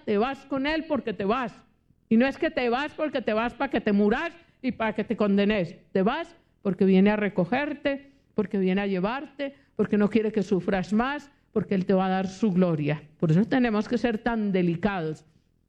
te vas con Él porque te vas. Y no es que te vas porque te vas para que te muras y para que te condenes. Te vas porque viene a recogerte, porque viene a llevarte, porque no quiere que sufras más, porque Él te va a dar su gloria. Por eso tenemos que ser tan delicados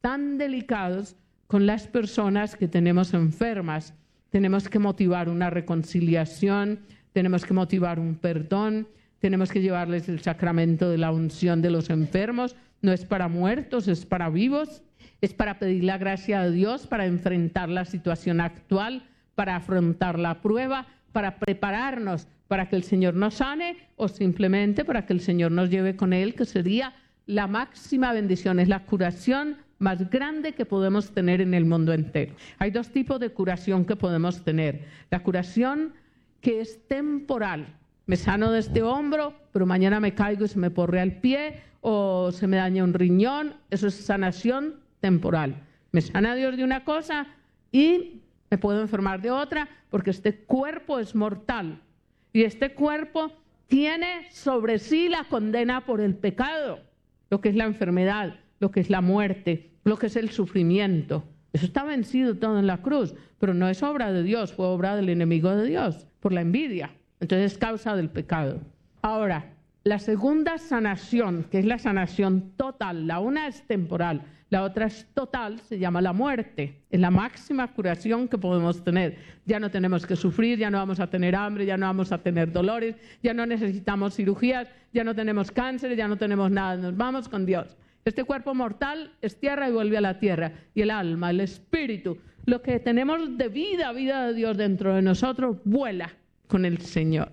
con las personas que tenemos enfermas. Tenemos que motivar una reconciliación, tenemos que motivar un perdón, tenemos que llevarles el sacramento de la unción de los enfermos. No es para muertos, es para vivos. Es para pedir la gracia de Dios, para enfrentar la situación actual, para afrontar la prueba, para prepararnos para que el Señor nos sane o simplemente para que el Señor nos lleve con Él, que sería la máxima bendición, es la curación más grande que podemos tener en el mundo entero. Hay dos tipos de curación que podemos tener. La curación que es temporal. Me sano de este hombro, pero mañana me caigo y se me porrea el pie o se me daña un riñón. Eso es sanación temporal. Me sana Dios de una cosa y me puedo enfermar de otra porque este cuerpo es mortal y este cuerpo tiene sobre sí la condena por el pecado, lo que es la enfermedad, lo que es la muerte, lo que es el sufrimiento. Eso está vencido todo en la cruz, pero no es obra de Dios, fue obra del enemigo de Dios, por la envidia. Entonces es causa del pecado. Ahora, la segunda sanación, que es la sanación total, la una es temporal, la otra es total, se llama la muerte. Es la máxima curación que podemos tener. Ya no tenemos que sufrir, ya no vamos a tener hambre, ya no vamos a tener dolores, ya no necesitamos cirugías, ya no tenemos cáncer, ya no tenemos nada, nos vamos con Dios. Este cuerpo mortal es tierra y vuelve a la tierra. Y el alma, el espíritu, lo que tenemos de vida, vida de Dios dentro de nosotros, vuela con el Señor.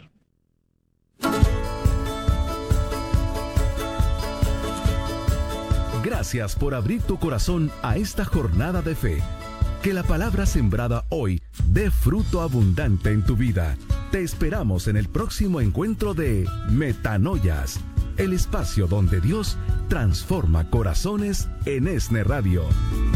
Gracias por abrir tu corazón a esta jornada de fe. Que la palabra sembrada hoy dé fruto abundante en tu vida. Te esperamos en el próximo encuentro de Metanoias, el espacio donde Dios transforma corazones en ESNE Radio.